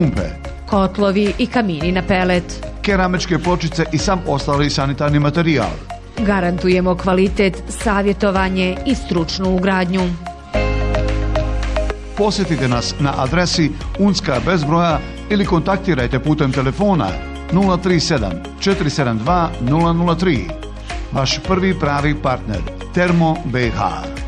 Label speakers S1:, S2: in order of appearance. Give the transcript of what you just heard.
S1: pumpe,
S2: kotlovi i kamini na pelet.
S1: keramičke pločice i sam ostali sanitarni materijal.
S2: Garantujemo kvalitet, savjetovanje i stručnu ugradnju.
S1: Posjetite nas na adresi Unska bez broja ili kontaktirajte putem telefona 037 472 003. Vaš prvi pravi partner Termo BH.